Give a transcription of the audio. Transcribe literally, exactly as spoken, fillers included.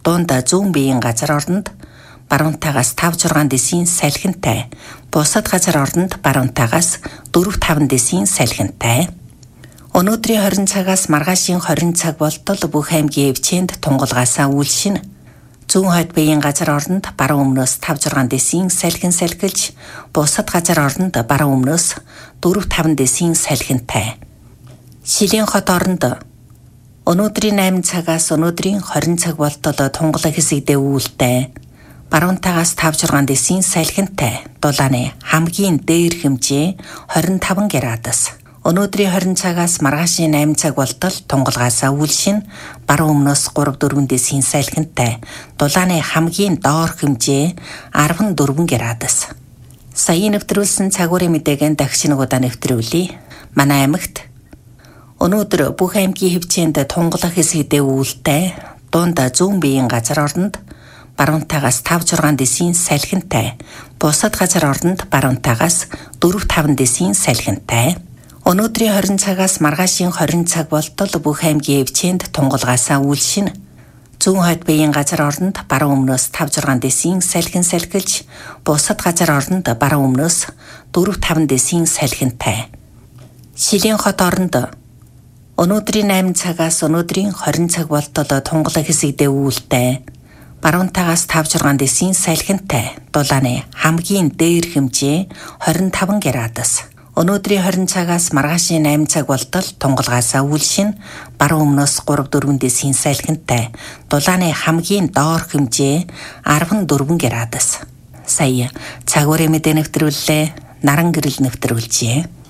дунд зүүн биеийн газар оронд баруунтаагаас тав зургаан дисийн салхинтай, бусад газар оронд баруунтаагаас дөрв таван дисийн салхинтай. Өнөөдрийн хорин цагаас маргаашийн хорин цаг болтол бүх аймгийн эвчээнд тунгалгаасаа үйлшин. Зүүн хойд биеийн газар оронд баруун өмнөөс тав зургаан дисийн салхин салхилж, бусад газар оронд баруун өмнөөс дөрв таван дисийн салхинтай. Шилийн хот оронд өнөөдрийн найман цагаас өнөөдрийн хорин цаг болтол тунгалаг хэсэгдээ үүлтэй. Баруунтаагаас тав зургаан дисийн салхинтай. Дулааны хамгийн дээр хэмжээ хорин таван градус. Өнөөдрийн хорин цагаас маргаашийн найман цаг болтол тунгалгаасаа үйлшин. Баруун өмнөөс гурав дөрвөн дисийн салхинтай. Дулааны хамгийн доор хэмжээ арван дөрвөн градус. Саяын нэвтрүүлсэн цагуурын мэдээгийн дахиж нэг удаа нэвтрүүлье. Манай аймагт өнөөдөр бүх аймгийн хэвчээнд тунгалаг хэсэгдээ үүлтэй. Дунд зүүн биеийн газар оронд баруунтаагаас тав зургаан дисийн салхинтай. Бусад газар оронд баруунтаагаас дөрв таван дисийн салхинтай. Өнөөдрийн хорин цагаас маргаашийн хорин цаг болтол бүх аймгийн эвчээнд тунгалгаасаа үйлшин. Зүүн хойд биеийн газар оронд баруун өмнөөс тав зургаан дисийн салхин салхилж, бусад газар оронд баруун өмнөөс дөрв таван дисийн салхинтай. Шилийн хот оронд өнөөдрийн найман цагаас өнөөдрийн хорин цаг болтол тунгалаг хэсэгдээ үүлтэй. Баруунтаагаас тав зургаан дисийн салхинтай. Дулааны хамгийн дээр хэмжээ хорин таван градус. Өнөөдрийн хорин цагаас маргаашийн найман цаг болтол тунгалгаасаа үйлшин. Баруун өмнөөс гурав дөрвөн дисийн салхинтай. Дулааны хамгийн доор хэмжээ арван дөрвөн градус. Сая цагуурын мэдээ нэвтрүүллээ. Наран гэрэл нэвтрүүлжээ.